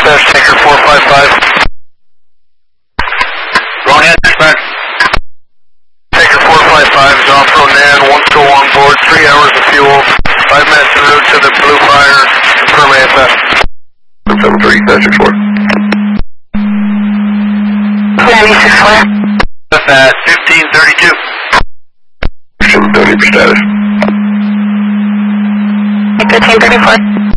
dispatch, Tanker 455. Go ahead, dispatch. Tanker 455 is off Ronan, 1 still on board, 3 hours of fuel, 5 minutes en route to the Blue Fire, confirm AFF. 730-64. 96-4. At 1532. 730 for status. 1534.